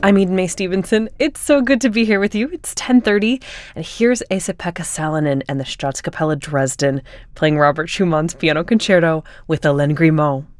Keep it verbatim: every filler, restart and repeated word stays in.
I'm Eden May Stevenson. It's so good to be here with you. It's ten thirty, and here's Esa-Pekka Salonen and the Staatskapelle Dresden playing Robert Schumann's Piano Concerto with Alain Grimaud.